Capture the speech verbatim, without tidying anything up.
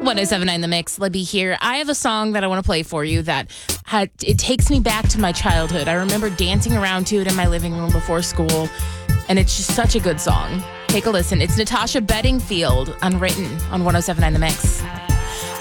one oh seven point nine The Mix, Libby here. I have a song that I want to play for you that had, it takes me back to my childhood. I remember dancing around to it in my living room before school, and it's just such a good song. Take a listen. It's Natasha Bedingfield, Unwritten, on one oh seven point nine The Mix.